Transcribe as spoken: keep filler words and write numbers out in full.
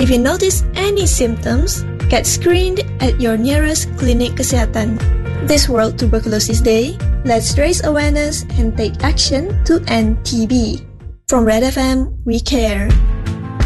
If you notice any symptoms, get screened at your nearest klinik kesehatan. This World Tuberculosis Day, let's raise awareness and take action to end T B. From Red F M, we care.